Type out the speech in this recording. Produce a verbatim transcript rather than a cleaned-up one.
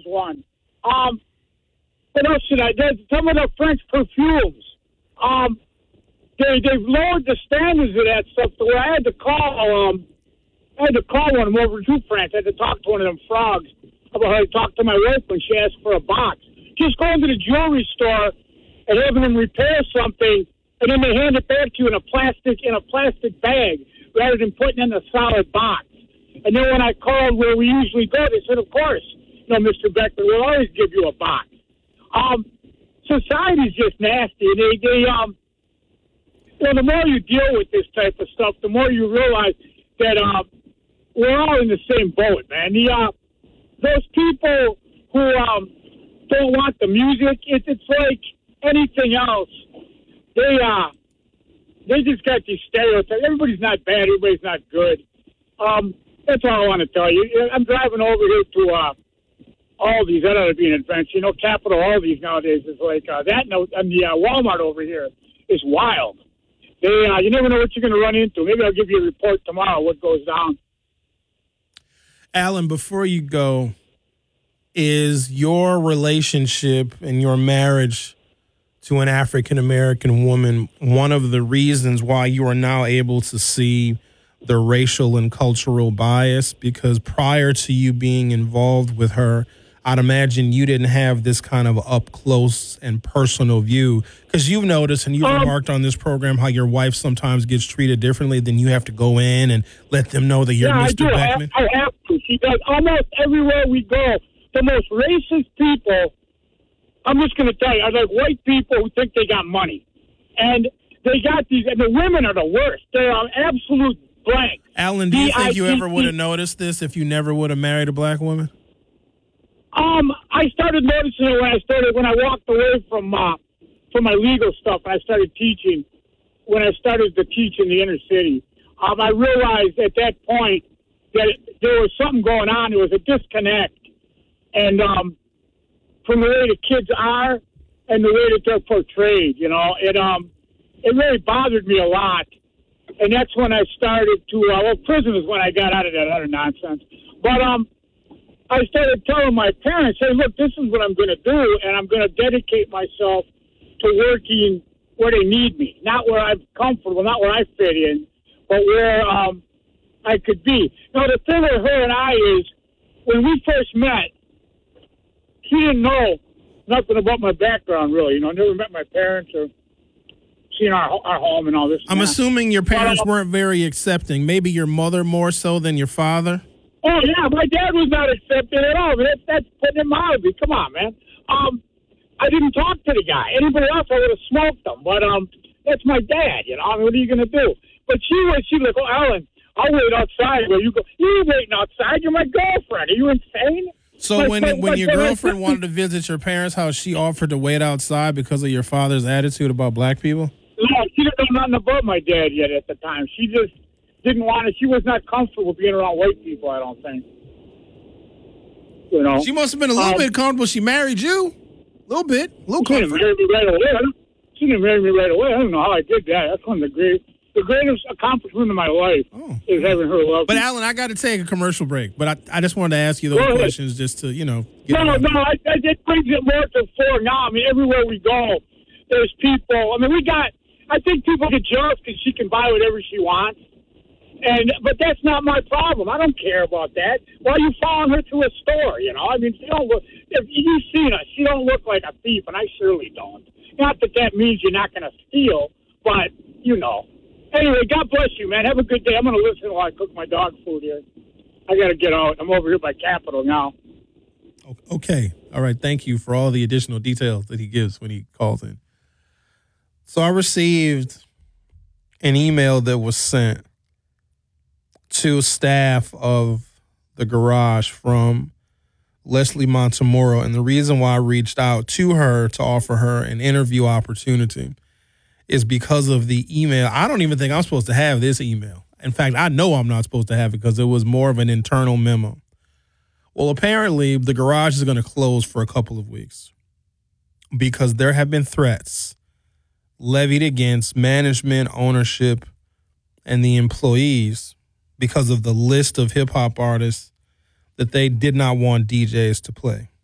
one. Um, what else should I do? Some of the French perfumes. Um, they, they've lowered the standards of that stuff to where I had to call, um, I had to call one of them over to France. I had to talk to one of them frogs about how to talk to my wife when she asked for a box. Just going to the jewelry store and having them repair something, and then they hand it back to you in a plastic in a plastic bag rather than putting it in a solid box. And then when I called where we usually go, they said, of course, you know, Mister Beckler, we'll always give you a box. Um, society's just nasty. They, they, um, you know, the more you deal with this type of stuff, the more you realize that uh, we're all in the same boat, man. The, uh, those people who um, don't want the music, it, it's like anything else. They, uh, they just got these stereotypes. Everybody's not bad. Everybody's not good. Um, that's all I want to tell you. I'm driving over here to uh, Aldi's. That ought to be an adventure. You know, Capital Aldi's nowadays is like uh, that. And the uh, Walmart over here is wild. They, uh, you never know what you're going to run into. Maybe I'll give you a report tomorrow what goes down. Alan, before you go, is your relationship and your marriage to an African-American woman one of the reasons why you are now able to see the racial and cultural bias? Because prior to you being involved with her, I'd imagine you didn't have this kind of up close and personal view. Because you've noticed and you've um, remarked on this program how your wife sometimes gets treated differently. Then you have to go in and let them know that you're yeah, Mister I do. Beckman. I, I have to. She does almost everywhere we go. The most racist people, I'm just going to tell you, are like white people who think they got money. And they got these, and the women are the worst. They're on absolute blank. Alan, do you think you ever would have noticed this if you never would have married a black woman? Um, I started noticing it when I started, when I walked away from, uh, from my legal stuff. I started teaching, when I started to teach in the inner city. Um, I realized at that point that there was something going on. There was a disconnect. And um, from the way the kids are and the way that they're portrayed, you know, it um, it really bothered me a lot. And that's when I started to, uh, well, prison is when I got out of that other nonsense. But um, I started telling my parents, hey, look, this is what I'm going to do, and I'm going to dedicate myself to working where they need me, not where I'm comfortable, not where I fit in, but where um, I could be. Now, the thing with her and I is, when we first met, she didn't know nothing about my background, really. You know, I never met my parents or seen our our home and all this. I'm and assuming your parents but, uh, weren't very accepting. Maybe your mother more so than your father? Oh, yeah, my dad was not accepting at all. That's, that's putting it mildly. Come on, man. Um, I didn't talk to the guy. Anybody else, I would have smoked him. But um, that's my dad, you know. I mean, what are you going to do? But she was, she was like, oh, Alan, I'll wait outside where you go. You ain't waiting outside. You're my girlfriend. Are you insane? So my, when my, when my, your my, girlfriend wanted to visit your parents' house, she offered to wait outside because of your father's attitude about black people? No, she didn't know nothing about my dad yet at the time. She just didn't want to. She was not comfortable being around white people, I don't think. You know, she must have been a little um, bit comfortable. She married you. A little bit. A little comfortable. She didn't marry me right away. She didn't marry me right away. I don't know how I did that. That's one of the great, the greatest accomplishment of my life oh. is having her love But, me. Alan, I got to take a commercial break. But I, I just wanted to ask you those Go questions ahead. just to, you know. Get no, no, I, I, it brings it more to the fore now. I mean, everywhere we go, there's people. I mean, we got, I think people get jealous because she can buy whatever she wants. And but that's not my problem. I don't care about that. Why are you following her to a store? You know, I mean, she don't look. If you've seen her, she don't look like a thief, and I surely don't. Not that that means you're not going to steal, but you know. Anyway, God bless you, man. Have a good day. I'm going to listen while I cook my dog food here. I got to get out. I'm over here by Capitol now. Okay. All right. Thank you for all the additional details that he gives when he calls in. So I received an email that was sent to staff of the garage from Leslie Montemoro. And the reason why I reached out to her to offer her an interview opportunity is because of the email. I don't even think I'm supposed to have this email. In fact, I know I'm not supposed to have it because it was more of an internal memo. Well, apparently the garage is going to close for a couple of weeks because there have been threats levied against management, ownership, and the employees because of the list of hip-hop artists that they did not want D Js to play.